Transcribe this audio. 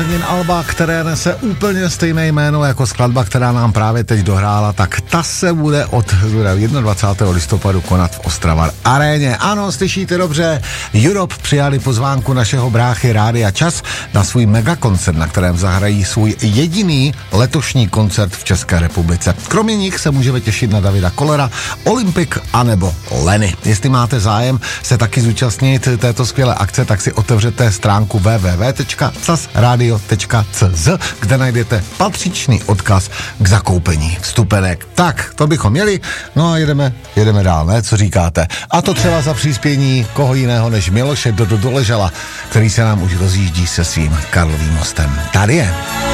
Alba, které nese úplně stejné jméno jako skladba, která nám právě teď dohrála, tak ta se bude od 21. listopadu konat v Ostrava aréně. Ano, slyšíte dobře, Europe přijali pozvánku našeho bráchy Rádia Čas na svůj megakoncert, na kterém zahrají svůj jediný letošní koncert v České republice. Kromě nich se můžeme těšit na Davida Kollera, Olympic anebo Leny. Jestli máte zájem se taky zúčastnit této skvělé akce, tak si otevřete stránku www.casradio.cz, kde najdete patřičný odkaz k zakoupení vstupenek. Tak, to bychom měli, no a jedeme dál, ne? Co říkáte? A to třeba za příspění koho jiného než Miloše Doležala, který se nám už rozjíždí se svým Karlovým mostem. Tady je.